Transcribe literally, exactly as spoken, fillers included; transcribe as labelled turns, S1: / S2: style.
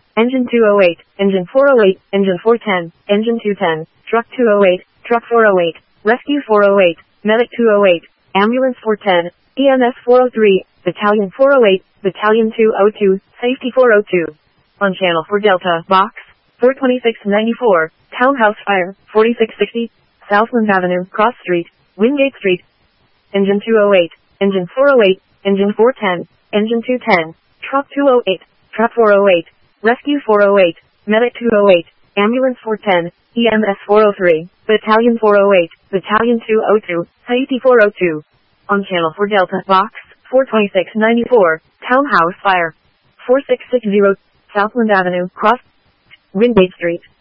S1: Engine two oh eight, Engine four oh eight, Engine four ten, Engine two ten, Truck two oh eight, Truck four oh eight, Rescue four oh eight, Medic two oh eight, Ambulance four ten, E M S four oh three, Battalion four oh eight, Battalion two oh two, Safety four oh two. On Channel four Delta, Box four twenty-six ninety-four, Townhouse Fire, forty-six sixty, Southland Avenue, Cross Street, Wingate Street. Engine two oh eight, Engine four oh eight, Engine four ten, Engine two ten, Truck two oh eight, Truck four oh eight, Rescue four oh eight, Medic two oh eight, Ambulance four ten, E M S four oh three, Battalion four oh eight, Battalion two oh two, Safety four oh two. On Channel four Delta, Box four twenty-six ninety-four, Townhouse Fire, forty-six sixty, Southland Avenue, Cross, Wingate Street.